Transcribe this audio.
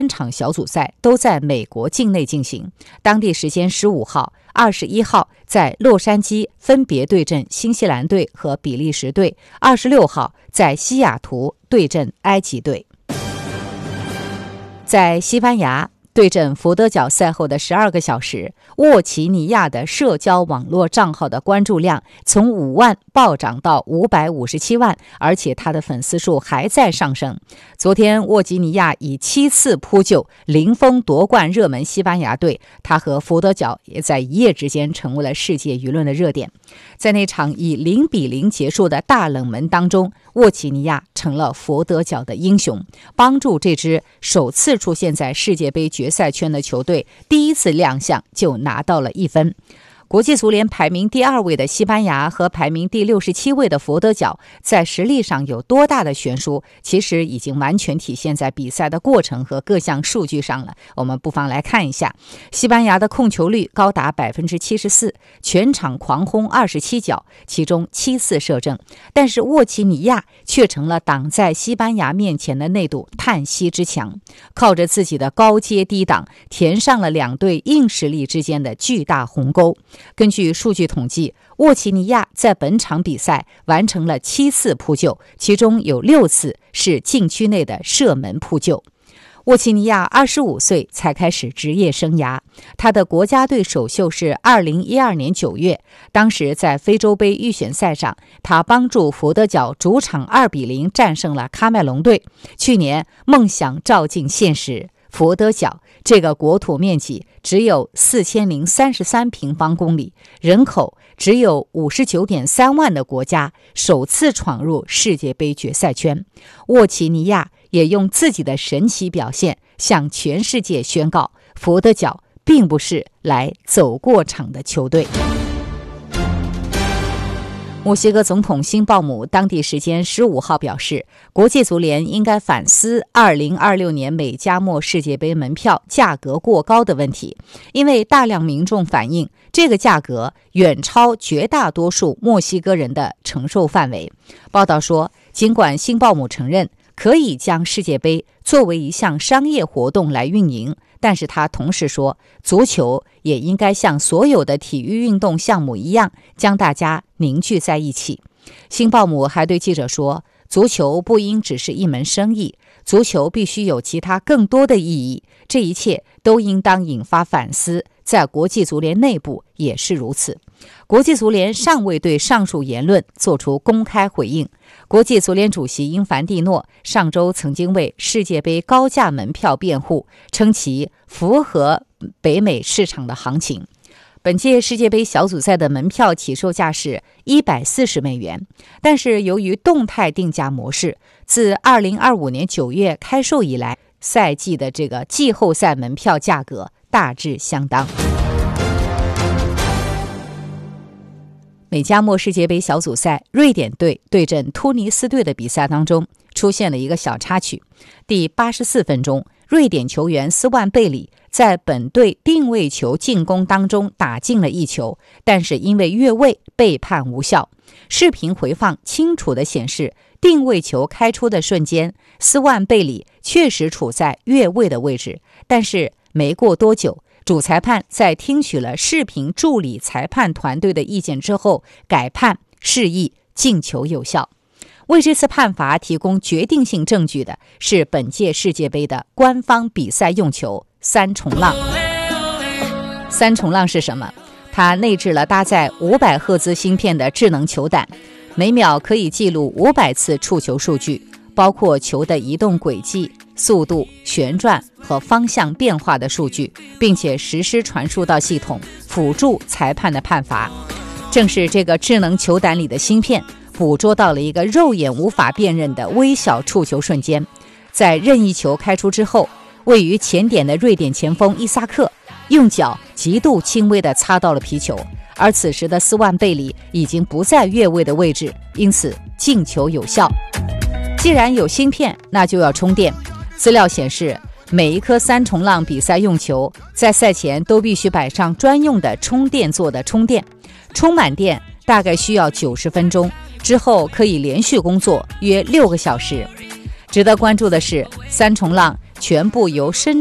3场小组赛都在美国境内进行，当地时间15号、21号在洛杉矶分别对阵新西兰队和比利时队，26号在西雅图对阵埃及队。在西班牙对阵福德角赛后的12个小时，沃奇尼亚的社交网络账号的关注量从5万暴涨到557万，而且他的粉丝数还在上升。昨天，沃奇尼亚以7次扑救零封夺冠热门西班牙队，他和福德角也在一夜之间成为了世界舆论的热点。在那场以0-0结束的大冷门当中，沃奇尼亚成了福德角的英雄，帮助这支首次出现在世界杯决赛圈的球队第一次亮相就拿到了1分。国际足联排名第2位的西班牙和排名第67位的福德角在实力上有多大的悬殊，其实已经完全体现在比赛的过程和各项数据上了。我们不妨来看一下，西班牙的控球率高达 74%， 全场狂轰27脚，其中7次射正，但是沃奇尼亚却成了挡在西班牙面前的那堵叹息之墙，靠着自己的高接低挡填上了两队硬实力之间的巨大鸿沟。根据数据统计，沃奇尼亚在本场比赛完成了7次扑救，其中有6次是禁区内的射门扑救。沃奇尼亚25岁才开始职业生涯，他的国家队首秀是2012年9月，当时在非洲杯预选赛上，他帮助福德角主场2-0战胜了喀麦隆队。去年梦想照进现实，福德角这个国土面积只有4033平方公里，人口只有59.3万的国家，首次闯入世界杯决赛圈。沃奇尼亚也用自己的神奇表现向全世界宣告，福德角并不是来走过场的球队。墨西哥总统辛鲍姆当地时间15号表示，国际足联应该反思2026年美加墨世界杯门票价格过高的问题，因为大量民众反映这个价格远超绝大多数墨西哥人的承受范围。报道说，尽管辛鲍姆承认可以将世界杯作为一项商业活动来运营，但是他同时说，足球也应该像所有的体育运动项目一样，将大家凝聚在一起。辛鲍姆还对记者说，足球不应只是一门生意，足球必须有其他更多的意义，这一切都应当引发反思，在国际足联内部也是如此。国际足联尚未对上述言论做出公开回应。国际足联主席因凡蒂诺上周曾经为世界杯高价门票辩护，称其符合北美市场的行情。本届世界杯小组赛的门票起售价是$140，但是由于动态定价模式，自2025年9月开售以来，赛季的这个季后赛门票价格大致相当。美加墨世界杯小组赛，瑞典队对阵突尼斯队的比赛当中出现了一个小插曲。第84分钟，瑞典球员斯万贝里在本队定位球进攻当中打进了一球，但是因为越位被判无效。视频回放清楚地显示，定位球开出的瞬间，斯万贝里确实处在越位的位置，但是没过多久，主裁判在听取了视频助理裁判团队的意见之后，改判示意进球有效。为这次判罚提供决定性证据的是本届世界杯的官方比赛用球三重浪。三重浪是什么？它内置了搭载500赫兹芯片的智能球胆，每秒可以记录500次触球数据，包括球的移动轨迹、速度、旋转和方向变化的数据，并且实时传输到系统，辅助裁判的判罚。正是这个智能球胆里的芯片捕捉到了一个肉眼无法辨认的微小触球瞬间，在任意球开出之后，位于前点的瑞典前锋伊萨克用脚极度轻微地擦到了皮球，而此时的斯万贝里已经不在越位的位置，因此进球有效。既然有芯片，那就要充电。资料显示，每一颗三重浪比赛用球在赛前都必须摆上专用的充电座的充电，充满电大概需要90分钟，之后可以连续工作约6个小时。值得关注的是，三重浪全部由深